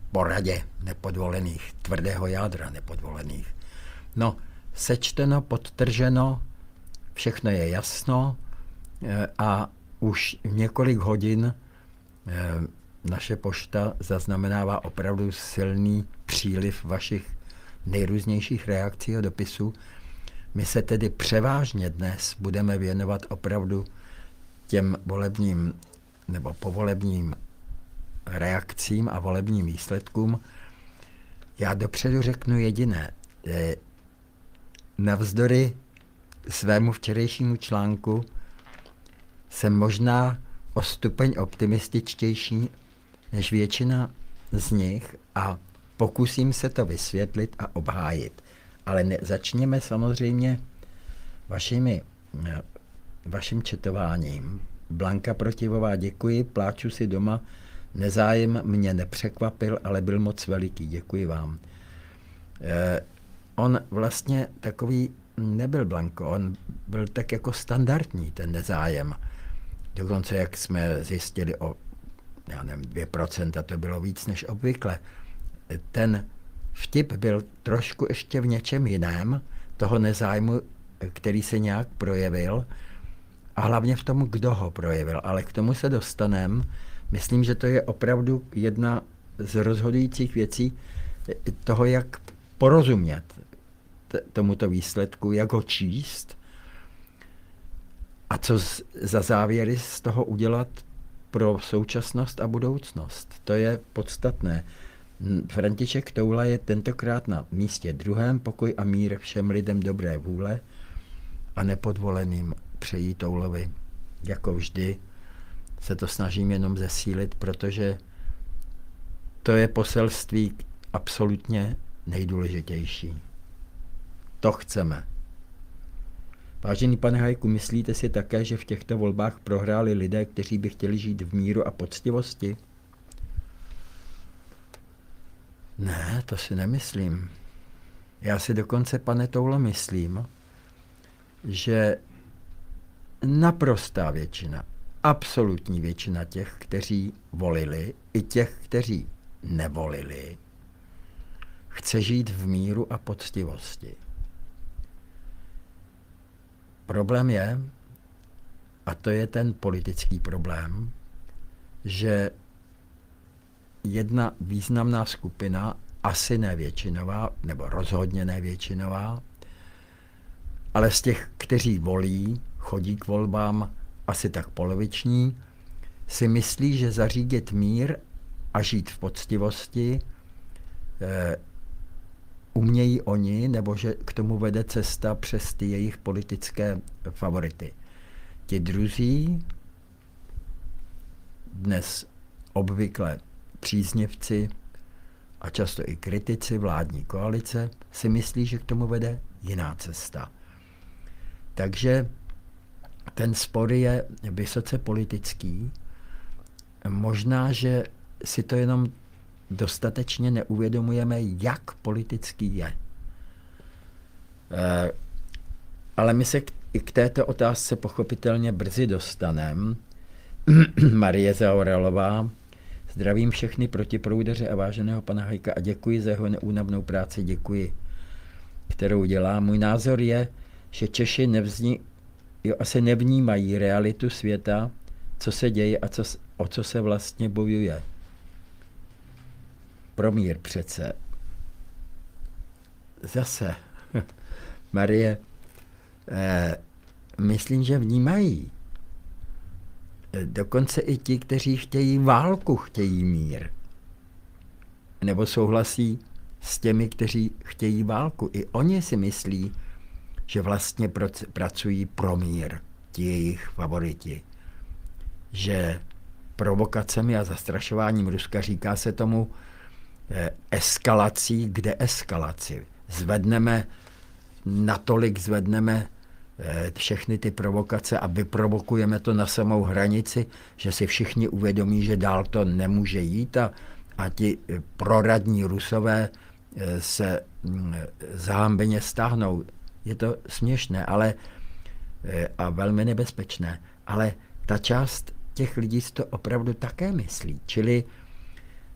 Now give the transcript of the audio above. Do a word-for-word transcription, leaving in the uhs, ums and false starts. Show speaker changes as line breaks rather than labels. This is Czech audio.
poradě nepodvolených, tvrdého jádra nepodvolených. No, sečteno, podtrženo, všechno je jasno a už několik hodin naše pošta zaznamenává opravdu silný příliv vašich nejrůznějších reakcí a dopisů. My se tedy převážně dnes budeme věnovat opravdu těm volebním nebo povolebním reakcím a volebním výsledkům. Já dopředu řeknu jediné. Navzdory svému včerejšímu článku jsem možná o stupeň optimističtější než většina z nich a pokusím se to vysvětlit a obhájit. Ale ne, začněme samozřejmě vašimi, vaším četováním. Blanka Protivová, děkuji, pláču si doma, nezájem mě nepřekvapil, ale byl moc veliký, děkuji vám. Eh, on vlastně takový nebyl, Blanko, on byl tak jako standardní, ten nezájem. Dokonce, jak jsme zjistili o, já nevím, dvě procenta, to bylo víc než obvykle. Ten vtip byl trošku ještě v něčem jiném, toho nezájmu, který se nějak projevil, a hlavně v tom, kdo ho projevil. Ale k tomu se dostaneme. Myslím, že to je opravdu jedna z rozhodujících věcí toho, jak porozumět t- tomuto výsledku, jak ho číst a co z, za závěry z toho udělat pro současnost a budoucnost. To je podstatné. František Toula je tentokrát na místě druhém, pokoj a mír všem lidem dobré vůle a nepodvoleným přejí Toulovi. Jako vždy se to snažím jenom zesílit, protože to je poselství absolutně nejdůležitější. To chceme. Vážený pane Hajku, myslíte si také, že v těchto volbách prohráli lidé, kteří by chtěli žít v míru a poctivosti? Ne, to si nemyslím. Já si dokonce, pane Toulo, myslím, že naprostá většina, absolutní většina těch, kteří volili, i těch, kteří nevolili, chce žít v míru a poctivosti. Problém je, a to je ten politický problém, že jedna významná skupina, asi ne většinová, nebo rozhodně ne většinová, ale z těch, kteří volí, chodí k volbám asi tak poloviční, si myslí, že zařídit mír a žít v poctivosti eh, umějí oni, nebo že k tomu vede cesta přes ty jejich politické favority. Ti druzí, dnes obvykle příznivci a často i kritici vládní koalice, si myslí, že k tomu vede jiná cesta. Takže ten spor je vysoce politický. Možná, že si to jenom dostatečně neuvědomujeme, jak politický je. E, ale my se k, i k této otázce pochopitelně brzy dostaneme. Marie Zaoralová, zdravím všechny protiproudeře a váženého pana Hajka a děkuji za jeho neúnavnou práci, děkuji, kterou dělá. Můj názor je, že Češi nevzní, jo, asi nevnímají realitu světa, co se děje a co, o co se vlastně bojuje. Pro mír přece. Zase, Marie, eh, myslím, že vnímají. Dokonce i ti, kteří chtějí válku, chtějí mír. Nebo souhlasí s těmi, kteří chtějí válku. I oni si myslí, že vlastně pracují pro mír, ti jejich favoriti. Že provokacemi a zastrašováním Ruska, říká se tomu, eskalací k deeskalaci. Zvedneme, natolik zvedneme všechny ty provokace a vyprovokujeme to na samou hranici, že si všichni uvědomí, že dál to nemůže jít a, a ti proradní Rusové se zahambeně stáhnou. Je to směšné, ale a velmi nebezpečné, ale ta část těch lidí si to opravdu také myslí. Čili